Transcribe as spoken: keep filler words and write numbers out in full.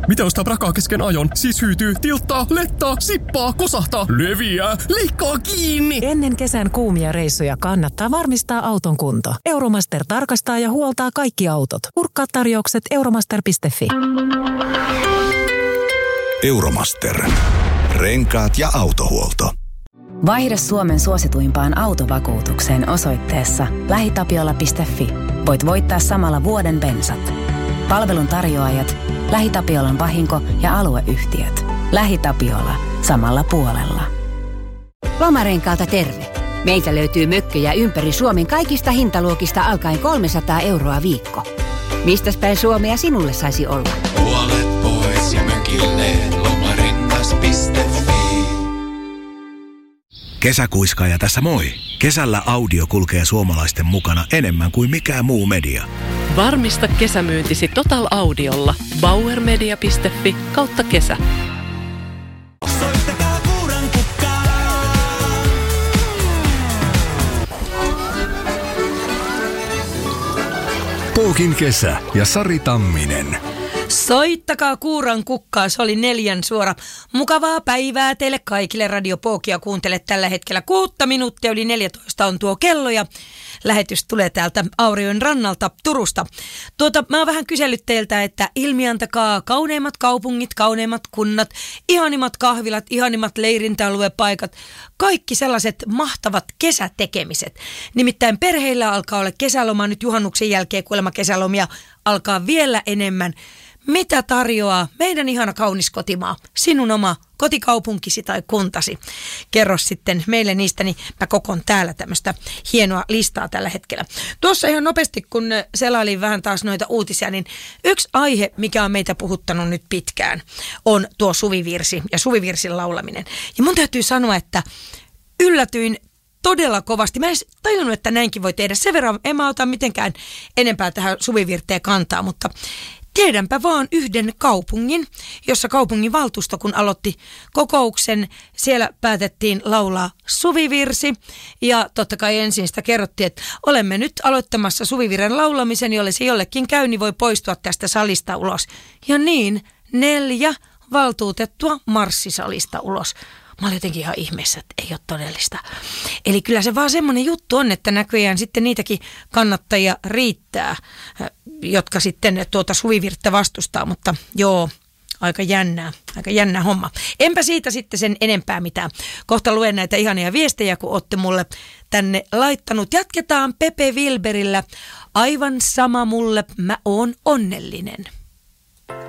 Mitä ostaa prakaa kesken ajon? Siis hyytyy, tilttaa, lettaa, sippaa, kosahtaa, leviää, leikkaa kiinni. Ennen kesän kuumia reissuja kannattaa varmistaa auton kunto. Euromaster tarkastaa ja huoltaa kaikki autot. Kurkkaa tarjoukset euromaster piste fi. Euromaster. Renkaat ja autohuolto. Vaihda Suomen suosituimpaan autovakuutukseen osoitteessa lähitapiola piste fi. Voit voittaa samalla vuoden bensat. Palvelun tarjoajat, LähiTapiolan vahinko- ja alueyhtiöt. LähiTapiola. Samalla puolella. Lomarenkaalta terve. Meiltä löytyy mökkejä ympäri Suomen kaikista hintaluokista alkaen kolmesataa euroa viikko. Mistäs päin Suomea sinulle saisi olla? Puolet pois ja mökilleen lomarengas piste fi. Kesäkuiskaaja tässä moi. Kesällä audio kulkee suomalaisten mukana enemmän kuin mikään muu media. Varmista kesämyyntisi Total Audiolla. bauermedia piste fi kautta kesä. Soittakaa kuurankukkaa. Pookin kesä ja Sari Tamminen. Soittakaa kuuran kukkaa, se oli neljän suora. Mukavaa päivää teille kaikille. Radio Pookia kuuntele tällä hetkellä. Kuutta minuuttia yli neljätoista on tuo kello ja lähetys tulee täältä Aurion rannalta Turusta. Tuota, mä oon vähän kysellyt teiltä, että ilmiantakaa kauneimmat kaupungit, kauneimmat kunnat, ihanimmat kahvilat, ihanimmat leirintäaluepaikat, kaikki sellaiset mahtavat kesätekemiset. Nimittäin perheillä alkaa olla kesäloma nyt juhannuksen jälkeen, kuulemma kesälomia alkaa vielä enemmän. Mitä tarjoaa meidän ihana kaunis kotimaa, sinun oma kotikaupunkisi tai kuntasi? Kerro sitten meille niistä, niin mä kokon täällä tämmöistä hienoa listaa tällä hetkellä. Tuossa ihan nopeasti, kun selailin vähän taas noita uutisia, niin yksi aihe, mikä on meitä puhuttanut nyt pitkään, on tuo suvivirsi ja suvivirsin laulaminen. Ja mun täytyy sanoa, että yllätyin todella kovasti. Mä en edes tajunnut, että näinkin voi tehdä. Sen verran en mä ota mitenkään enempää tähän suvivirteen kantaa, mutta tiedänpä vaan yhden kaupungin, jossa kaupungin valtuusto kun aloitti kokouksen, siellä päätettiin laulaa suvivirsi. Ja totta kai ensin sitä kerrottiin, että olemme nyt aloittamassa suvivirren laulamisen, jolle se jollekin käy, niin voi poistua tästä salista ulos. Ja niin, neljä valtuutettua marssisalista ulos. Mä olin jotenkin ihan ihmeessä, että ei ole todellista. Eli kyllä se vaan semmoinen juttu on, että näköjään sitten niitäkin kannattajia riittää, jotka sitten tuota suvivirttä vastustaa, mutta joo, aika jännää, aika jännä homma. Enpä siitä sitten sen enempää mitään. Kohta luen näitä ihania viestejä, kun olette mulle tänne laittanut. Jatketaan Pepe Wilberillä. Aivan sama mulle, mä oon onnellinen.